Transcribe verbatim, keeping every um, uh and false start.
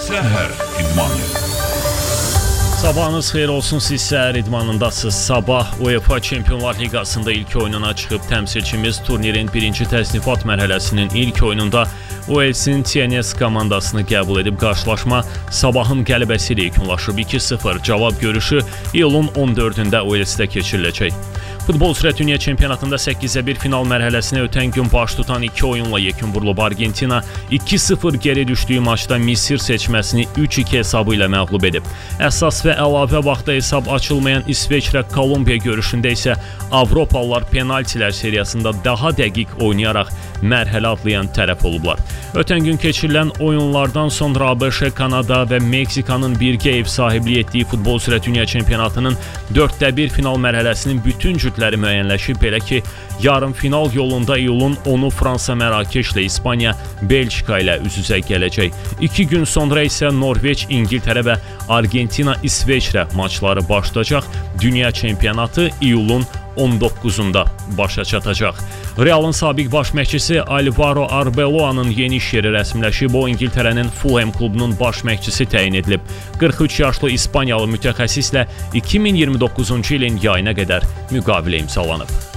Səhər İdmanı. Sabahınız xeyir olsun, siz səhər idmanındasınız. Sabah UEFA Çempionlar Liqasında ilk oyununa çıxıb təmsilçimiz turnirin birinci təsnifat mərhələsinin ilk oyununda Uelsin T N S komandasını qəbul edib. Qarşılaşma Sabahın qələbəsi ilə yekunlaşıb. iki sıfır cavab görüşü iyulun on dördündə Uelsdə keçiriləcək. Futbol üzrə dünya çempionatında səkkizə bir final mərhələsinə ötən gün baş tutan iki oyunla yekun vurulub. Argentina iki sıfır geri düşdüyü maçda Misir seçməsini üç iki hesabı ilə məğlub edib. Əsas və əlavə vaxtda hesab açılmayan İsveçrə Kolumbiya görüşündə isə Avropalılar penaltilər seriyasında daha dəqiq oynayaraq mərhələ adlayan tərəf olublar. Ötən gün keçirilən oyunlardan sonra A B Ş, Kanada və Meksikanın birgə ev sahibliyi etdiyi futbol üzrə dünya çempionatının dörddə bir final mərhələsinin bütün cütləri müəyyənləşib. Belə ki, yarım final yolunda iyulun onu Fransa Mərakeşlə, İspaniya Belçika ilə üz-üzə gələcək. İki gün sonra isə Norveç, İngiltərə və Argentina İsveçrə maçları başlayacaq. Dünya çempionatı iyulun on doqquzunda başa çatacaq. Realın sabiq baş məşqçisi Alvaro Arbeloa'nın yeni iş yeri rəsmiləşib. O, İngiltərənin Fulham klubunun baş məşqçisi təyin edilib. qırx üç yaşlı İspaniyalı mütəxəssislə iki min iyirmi doqquzuncu ilin yayına qədər müqavilə imzalanıb.